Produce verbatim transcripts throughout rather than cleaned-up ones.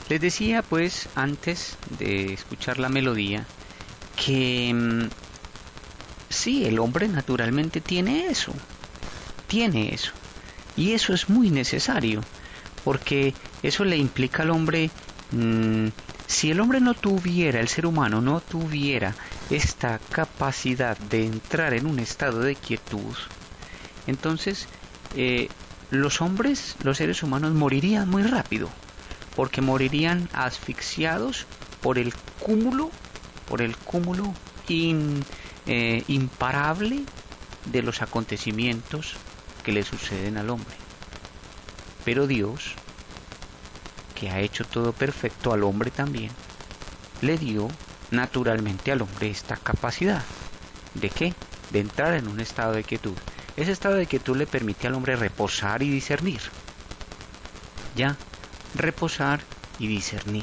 Les decía pues antes de escuchar la melodía que mmm, sí, el hombre naturalmente tiene eso, tiene eso, y eso es muy necesario, porque eso le implica al hombre, mmm, si el hombre no tuviera, el ser humano no tuviera esta capacidad de entrar en un estado de quietud, entonces eh, los hombres, los seres humanos morirían muy rápido, porque morirían asfixiados por el cúmulo, por el cúmulo in, eh, imparable de los acontecimientos que le suceden al hombre. Pero Dios, que ha hecho todo perfecto, al hombre también le dio naturalmente al hombre esta capacidad. ¿De qué? De entrar en un estado de quietud. Ese estado de quietud le permite al hombre reposar y discernir. ¿Ya? Reposar y discernir.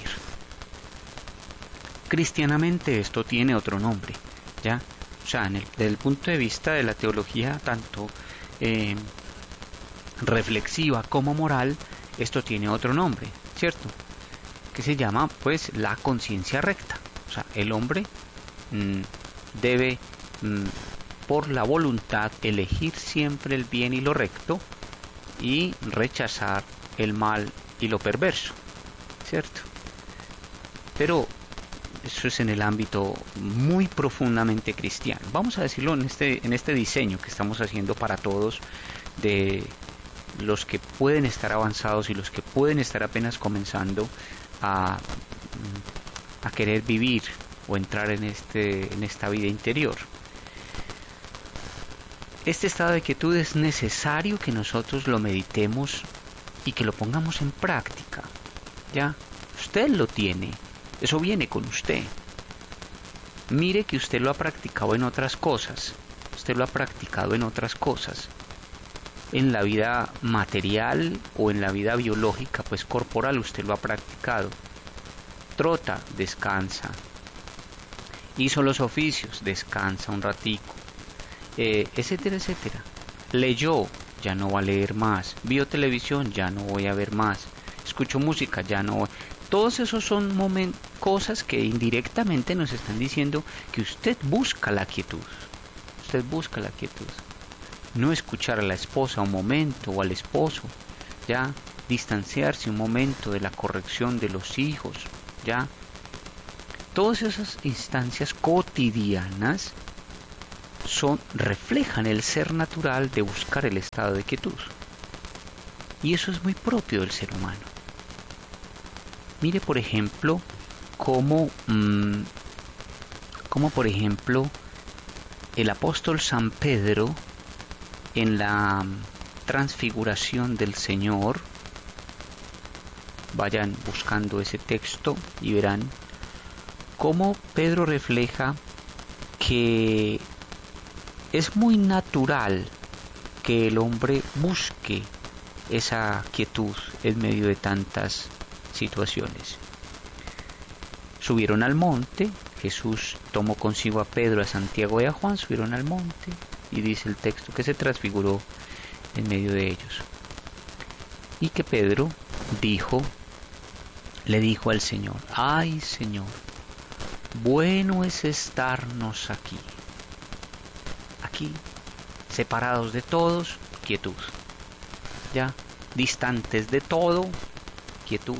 Cristianamente esto tiene otro nombre, ¿ya? O sea, en el, desde el punto de vista de la teología, tanto eh, reflexiva como moral, esto tiene otro nombre, ¿cierto? Que se llama, pues, la conciencia recta. O sea, el hombre mmm, debe, mmm, por la voluntad, elegir siempre el bien y lo recto y rechazar el mal y lo perverso, ¿cierto? Pero eso es en el ámbito muy profundamente cristiano. Vamos a decirlo en este, en este diseño que estamos haciendo para todos, de los que pueden estar avanzados y los que pueden estar apenas comenzando a, a querer vivir o entrar en, este, en esta vida interior. Este estado de quietud es necesario que nosotros lo meditemos y que lo pongamos en práctica. ¿Ya? Usted lo tiene. Eso viene con usted. Mire que usted lo ha practicado en otras cosas. Usted lo ha practicado en otras cosas. En la vida material o en la vida biológica, pues corporal, usted lo ha practicado. Trota, descansa. Hizo los oficios, descansa un ratico. Eh, etcétera, etcétera. Leyó, ya no va a leer más. Vio televisión, ya no voy a ver más. Escuchó música, ya no voy. Todos esos son momentos, cosas que indirectamente nos están diciendo que usted busca la quietud. Usted busca la quietud. No escuchar a la esposa un momento o al esposo, ya distanciarse un momento de la corrección de los hijos, ya. Todas esas instancias cotidianas son, reflejan el ser natural de buscar el estado de quietud. Y eso es muy propio del ser humano. Mire, por ejemplo, cómo, mmm, cómo por ejemplo, el apóstol San Pedro, en la transfiguración del Señor, vayan buscando ese texto y verán cómo Pedro refleja que es muy natural que el hombre busque esa quietud en medio de tantas situaciones. Subieron al monte, Jesús tomó consigo a Pedro, a Santiago y a Juan, subieron al monte, y dice el texto que se transfiguró en medio de ellos. Y que Pedro dijo, le dijo al Señor: ay, Señor, bueno es estarnos aquí, aquí, separados de todos, quietud, ya, distantes de todo, quietud,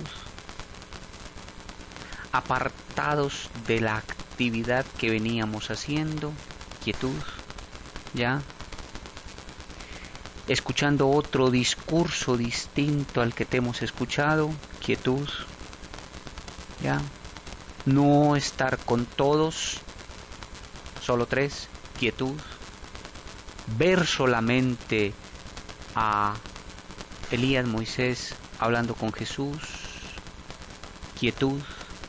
apartados de la actividad que veníamos haciendo, quietud, ya, escuchando otro discurso distinto al que te hemos escuchado, quietud, ya, no estar con todos, solo tres, quietud, ver solamente a Elías, Moisés hablando con Jesús, quietud.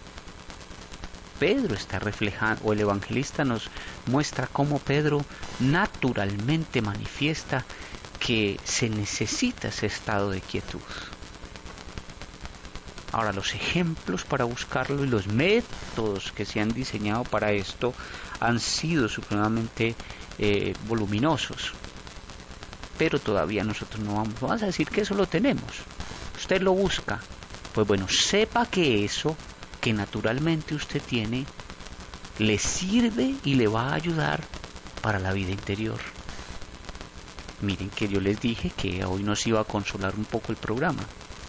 Pedro está reflejando, o el evangelista nos muestra cómo Pedro naturalmente manifiesta que se necesita ese estado de quietud. Ahora, los ejemplos para buscarlo y los métodos que se han diseñado para esto han sido supremamente eh, voluminosos. Pero todavía nosotros no vamos, vamos a decir que eso lo tenemos. Usted lo busca, Pues bueno, sepa que eso que naturalmente usted tiene le sirve y le va a ayudar para la vida interior. Miren que yo les dije que hoy nos iba a consolar un poco el programa.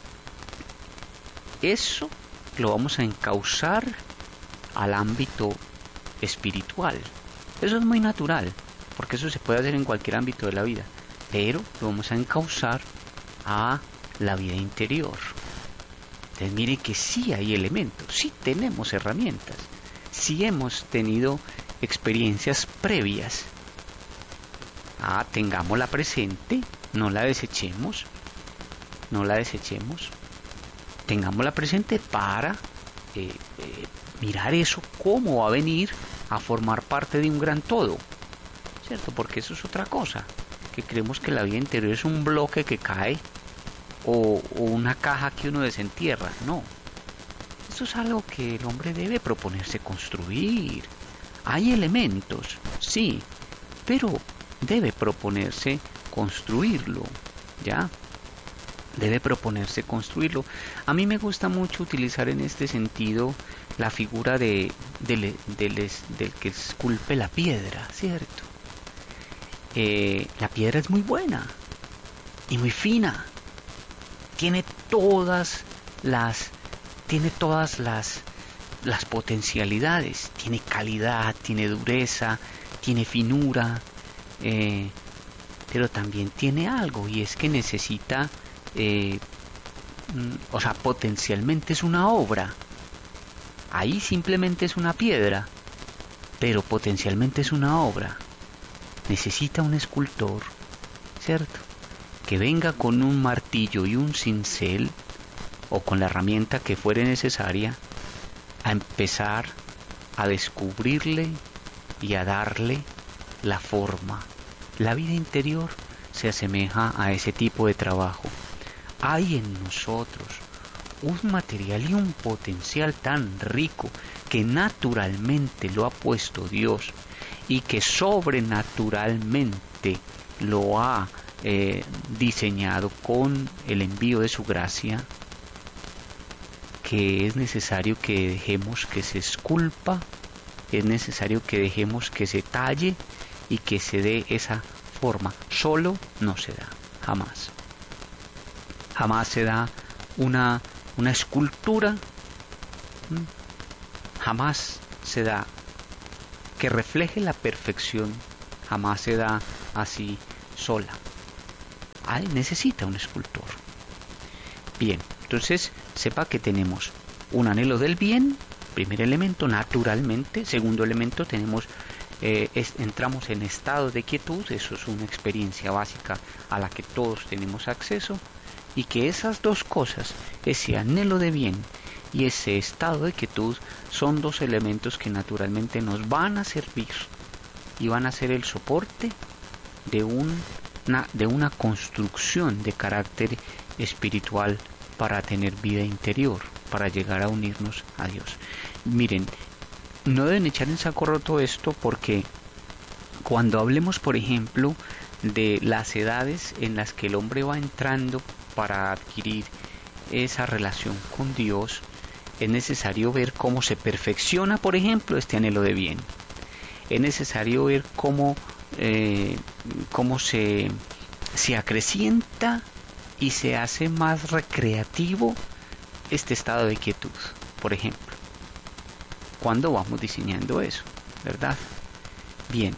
Eso lo vamos a encauzar al ámbito espiritual. Eso es muy natural, porque eso se puede hacer en cualquier ámbito de la vida, pero lo vamos a encauzar a la vida interior. Entonces mire que sí hay elementos, sí tenemos herramientas, sí hemos tenido experiencias previas. Ah, tengámosla presente, no la desechemos, no la desechemos, tengámosla presente para eh, eh, mirar eso cómo va a venir a formar parte de un gran todo, ¿cierto? Porque eso es otra cosa, que creemos que la vida interior es un bloque que cae o, o una caja que uno desentierra. No, eso es algo que el hombre debe proponerse construir. Hay elementos, sí, pero debe proponerse construirlo, ¿ya? Debe proponerse construirlo. A mí me gusta mucho utilizar en este sentido la figura de, del, del, del que esculpe la piedra, ¿cierto? Eh, la piedra es muy buena y muy fina. Tiene todas las, tiene todas las, las potencialidades. Tiene calidad, tiene dureza, tiene finura, eh, pero también tiene algo, y es que necesita, eh, o sea, potencialmente es una obra. Ahí simplemente es una piedra, pero potencialmente es una obra. Necesita un escultor, ¿cierto? Que venga con un martillo y un cincel, o con la herramienta que fuere necesaria, a empezar a descubrirle y a darle la forma. La vida interior se asemeja a ese tipo de trabajo. Hay en nosotros un material y un potencial tan rico que naturalmente lo ha puesto Dios y que sobrenaturalmente lo ha eh, diseñado con el envío de su gracia, que es necesario que dejemos que se esculpa, es necesario que dejemos que se talle y que se dé esa forma. Solo no se da, jamás. Jamás se da una, una escultura, jamás se da que refleje la perfección, jamás se da así sola. Ay, necesita un escultor. Bien, entonces sepa que tenemos un anhelo del bien, primer elemento, naturalmente. Segundo elemento, tenemos eh, es, entramos en estado de quietud. Eso es una experiencia básica a la que todos tenemos acceso, y que esas dos cosas, ese anhelo de bien y ese estado de quietud, son dos elementos que naturalmente nos van a servir y van a ser el soporte de, un, una, de una construcción de carácter espiritual para tener vida interior, para llegar a unirnos a Dios. Miren, no deben echar en saco roto esto, porque cuando hablemos, por ejemplo, de las edades en las que el hombre va entrando para adquirir esa relación con Dios, es necesario ver cómo se perfecciona, por ejemplo, este anhelo de bien. Es necesario ver cómo, eh, cómo se, se acrecienta y se hace más recreativo este estado de quietud, por ejemplo, cuando vamos diseñando eso, ¿verdad? Bien.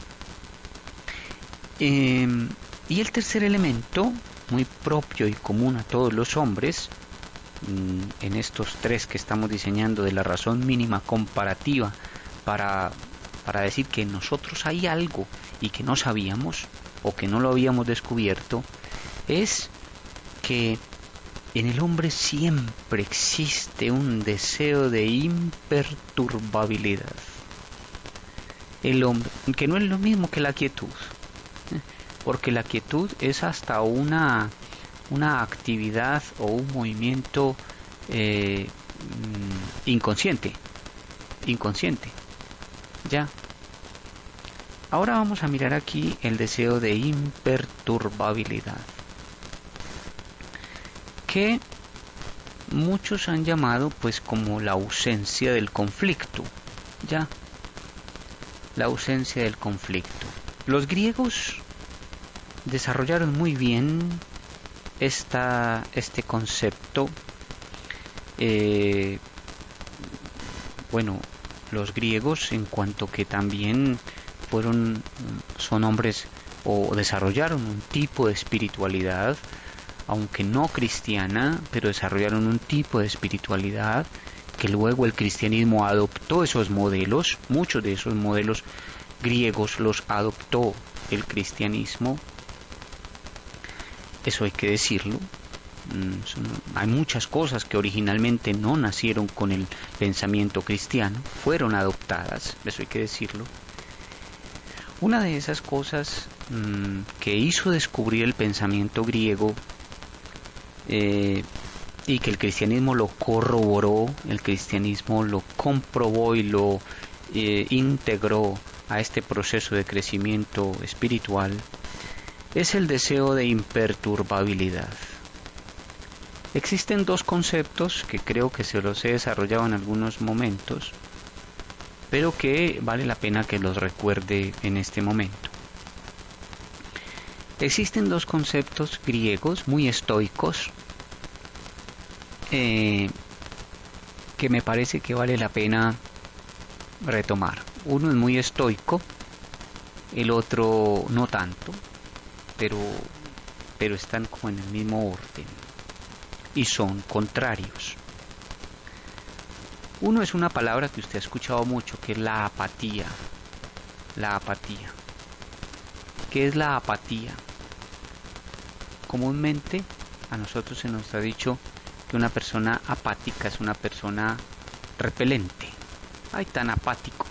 Eh, y el tercer elemento, muy propio y común a todos los hombres, en estos tres que estamos diseñando, de la razón mínima comparativa, para, para decir que en nosotros hay algo y que no sabíamos o que no lo habíamos descubierto, es que en el hombre siempre existe un deseo de imperturbabilidad. El hombre, que no es lo mismo que la quietud, porque la quietud es hasta una una actividad o un movimiento eh, inconsciente, inconsciente, ya. Ahora vamos a mirar aquí el deseo de imperturbabilidad, que muchos han llamado pues como la ausencia del conflicto, ya, la ausencia del conflicto. Los griegos desarrollaron muy bien esta, este concepto. Eh, bueno, los griegos, en cuanto que también fueron, son hombres o desarrollaron un tipo de espiritualidad, aunque no cristiana, pero desarrollaron un tipo de espiritualidad que luego el cristianismo adoptó esos modelos, muchos de esos modelos griegos los adoptó el cristianismo, eso hay que decirlo. Son, hay muchas cosas que originalmente no nacieron con el pensamiento cristiano, fueron adoptadas, eso hay que decirlo. Una de esas cosas mmm, que hizo descubrir el pensamiento griego eh, y que el cristianismo lo corroboró, el cristianismo lo comprobó y lo eh, integró a este proceso de crecimiento espiritual, es el deseo de imperturbabilidad. Existen dos conceptos que creo que se los he desarrollado en algunos momentos, pero que vale la pena que los recuerde en este momento. Existen dos conceptos griegos muy estoicos eh, que me parece que vale la pena retomar. Uno es muy estoico, el otro no tanto, pero, pero están como en el mismo orden y son contrarios. Uno es una palabra que usted ha escuchado mucho, que es la apatía. La apatía. ¿Qué es la apatía? Comúnmente a nosotros se nos ha dicho que una persona apática es una persona repelente. Ay, tan apático.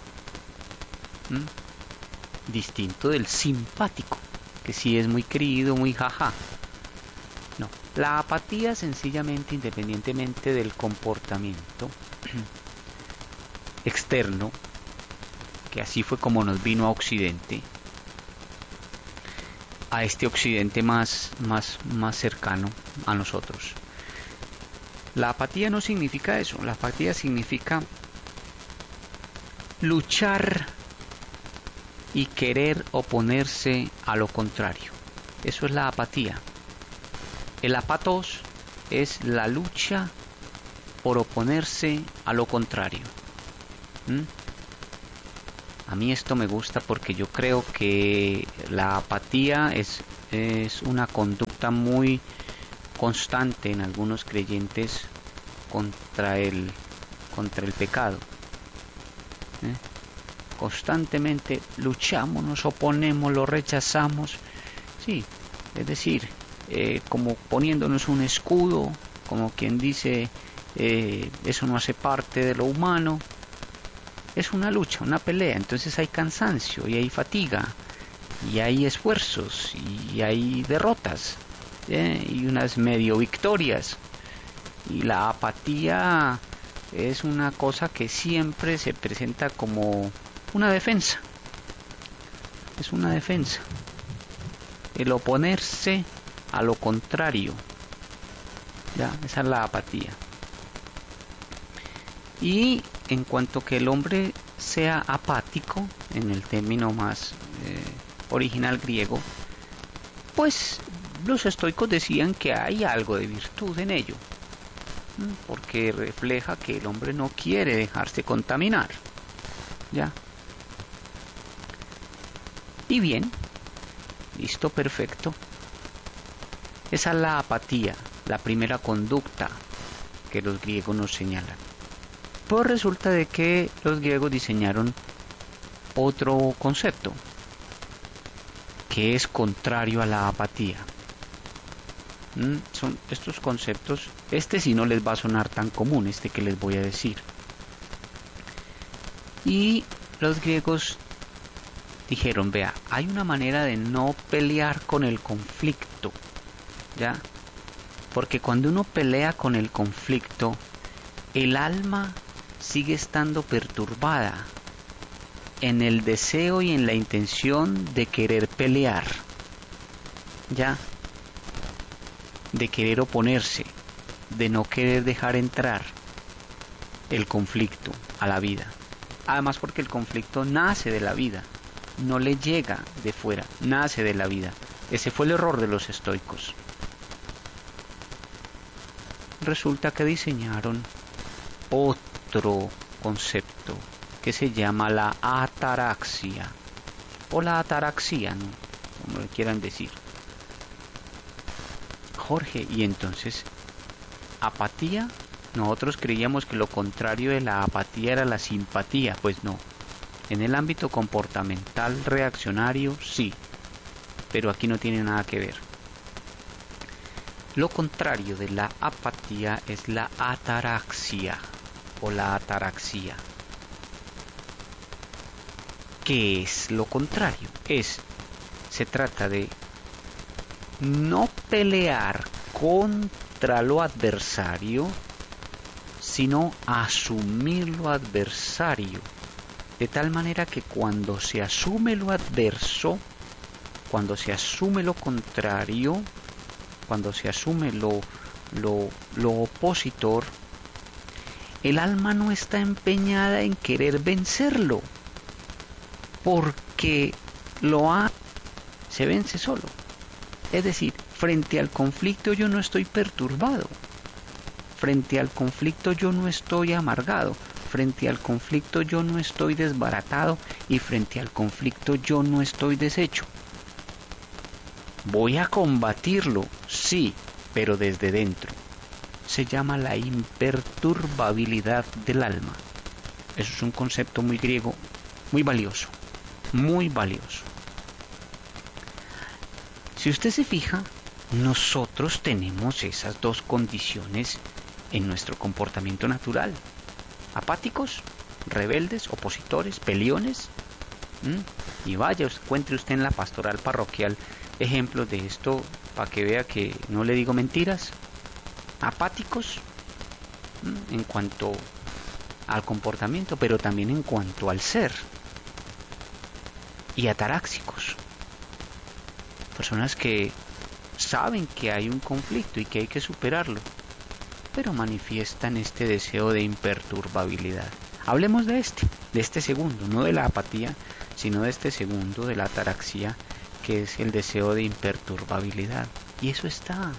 ¿Mm? Distinto del simpático, que sí es muy querido, muy jaja. No, la apatía sencillamente, independientemente del comportamiento externo, que así fue como nos vino a Occidente, a este Occidente más, más, más cercano a nosotros. La apatía no significa eso, la apatía significa luchar y querer oponerse a lo contrario. Eso es la apatía. El apatos es la lucha por oponerse a lo contrario. ¿Mm? A mí esto me gusta porque yo creo que la apatía es, es una conducta muy constante en algunos creyentes contra el, contra el pecado. ¿Eh? Constantemente luchamos, nos oponemos, lo rechazamos. Sí, es decir, eh, como poniéndonos un escudo, como quien dice, eh, eso no hace parte de lo humano. Es una lucha, una pelea, entonces hay cansancio y hay fatiga y hay esfuerzos y hay derrotas, ¿eh? Y unas medio victorias. Y la apatía es una cosa que siempre se presenta como una defensa. Es una defensa. El oponerse a lo contrario. Ya, esa es la apatía. Y en cuanto que el hombre sea apático, en el término más eh, original griego, pues los estoicos decían que hay algo de virtud en ello, porque refleja que el hombre no quiere dejarse contaminar. Ya. Y bien, listo, perfecto. Esa es la apatía, la primera conducta que los griegos nos señalan. Pues resulta de que los griegos diseñaron otro concepto que es contrario a la apatía. ¿Mm? Son estos conceptos, este sí no les va a sonar tan común, este que les voy a decir. Y los griegos dijeron, vea, hay una manera de no pelear con el conflicto, ¿ya? Porque cuando uno pelea con el conflicto, el alma sigue estando perturbada en el deseo y en la intención de querer pelear, ¿ya? De querer oponerse. de no querer dejar entrar el conflicto a la vida. Además porque el conflicto nace de la vida, no le llega de fuera, nace de la vida. Ese fue el error de los estoicos. Resulta que diseñaron otro concepto que se llama la ataraxia, o la ataraxia, ¿no? Como le quieran decir. Jorge, y entonces, apatía, nosotros creíamos que lo contrario de la apatía era la simpatía, pues no. En el ámbito comportamental reaccionario, sí, pero aquí no tiene nada que ver. Lo contrario de la apatía es la ataraxia o la ataraxia. ¿Qué es lo contrario? Es, se trata de no pelear contra lo adversario, sino asumir lo adversario, de tal manera que cuando se asume lo adverso, cuando se asume lo contrario, cuando se asume lo, lo, lo opositor, el alma no está empeñada en querer vencerlo, porque lo ha, se vence solo. Es decir, frente al conflicto yo no estoy perturbado, frente al conflicto yo no estoy amargado, frente al conflicto yo no estoy desbaratado y frente al conflicto yo no estoy deshecho. Voy a combatirlo, sí, pero desde dentro. Se llama la imperturbabilidad del alma. Eso es un concepto muy griego, muy valioso, muy valioso. Si usted se fija, nosotros tenemos esas dos condiciones en nuestro comportamiento natural. Apáticos, rebeldes, opositores, peleones. ¿Mm? Y vaya, encuentre usted en la pastoral parroquial ejemplos de esto para que vea que no le digo mentiras. Apáticos ¿m? en cuanto al comportamiento, pero también en cuanto al ser. Y ataráxicos, personas que saben que hay un conflicto y que hay que superarlo, pero manifiestan este deseo de imperturbabilidad. Hablemos de este, de este segundo, no de la apatía, sino de este segundo, de la ataraxia, que es el deseo de imperturbabilidad. Y eso está.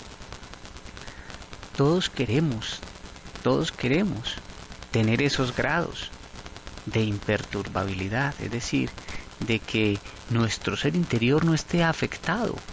Todos queremos, todos queremos tener esos grados de imperturbabilidad, es decir, de que nuestro ser interior no esté afectado